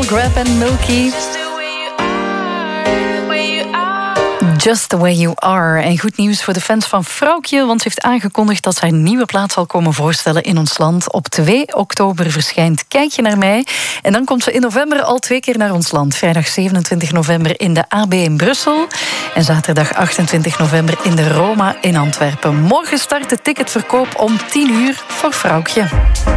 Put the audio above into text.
Grab en Milky. Just the way you are. En goed nieuws voor de fans van Vrouwtje, want ze heeft aangekondigd dat ze haar nieuwe plaat zal komen voorstellen in ons land. Op 2 oktober verschijnt Kijk je naar mij. En dan komt ze in november al 2 keer naar ons land. Vrijdag 27 november in de AB in Brussel. En zaterdag 28 november in de Roma in Antwerpen. Morgen start de ticketverkoop om 10 uur voor Vrouwtje.